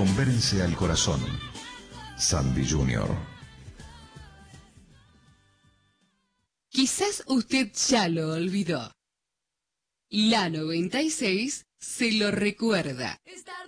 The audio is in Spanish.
convence al corazón. Sandy Jr. Quizás usted ya lo olvidó. La 96 se lo recuerda.